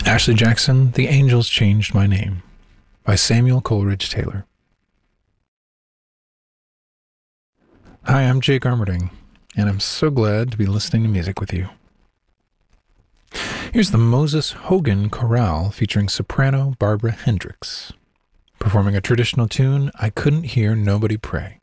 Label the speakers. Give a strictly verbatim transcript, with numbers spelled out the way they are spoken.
Speaker 1: Ashley Jackson, The Angels Changed My Name, by Samuel Coleridge Taylor. Hi, I'm Jake Armerding, and I'm so glad to be listening to music with you. Here's the Moses Hogan Chorale featuring soprano Barbara Hendricks, performing a traditional tune, I Couldn't Hear Nobody Pray.